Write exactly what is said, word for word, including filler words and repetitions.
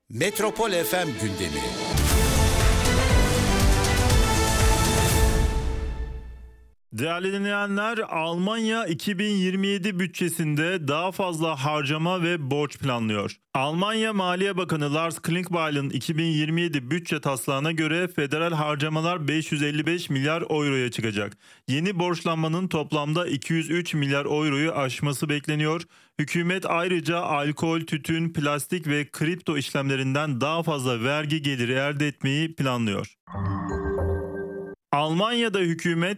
Metropol F M gündemi. Değerli dinleyenler, Almanya iki bin yirmi yedi bütçesinde daha fazla harcama ve borç planlıyor. Almanya Maliye Bakanı Lars Klingbeil'in iki bin yirmi yedi bütçe taslağına göre federal harcamalar beş yüz elli beş milyar euroya çıkacak. Yeni borçlanmanın toplamda iki yüz üç milyar euroyu aşması bekleniyor. Hükümet ayrıca alkol, tütün, plastik ve kripto işlemlerinden daha fazla vergi geliri elde etmeyi planlıyor. Almanya'da hükümet